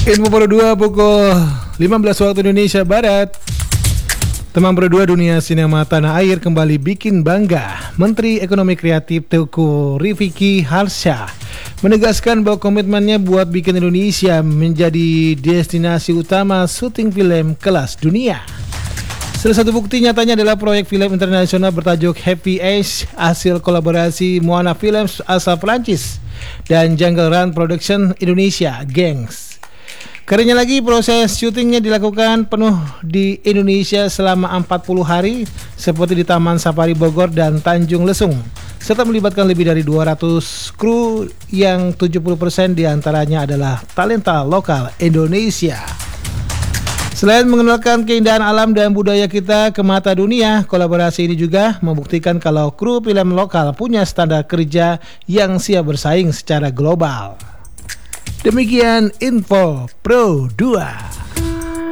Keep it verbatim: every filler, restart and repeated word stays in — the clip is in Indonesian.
Info Pro dua pukul lima belas waktu Indonesia Barat. Teman Pro dua, dunia sinema tanah air kembali bikin bangga. Menteri Ekonomi Kreatif Teuku Rifiki Harsha menegaskan bahwa komitmennya buat bikin Indonesia menjadi destinasi utama syuting film kelas dunia. Salah satu bukti nyatanya adalah proyek film internasional bertajuk Happy Age, hasil kolaborasi Moana Films asal Perancis dan Jungle Run Production Indonesia, Gengs. Kerennya lagi, proses syutingnya dilakukan penuh di Indonesia selama empat puluh hari, seperti di Taman Safari Bogor dan Tanjung Lesung, serta melibatkan lebih dari dua ratus kru yang tujuh puluh persen diantaranya adalah talenta lokal Indonesia. Selain mengenalkan keindahan alam dan budaya kita ke mata dunia, kolaborasi ini juga membuktikan kalau kru film lokal punya standar kerja yang siap bersaing secara global. Demikian Info Pro dua.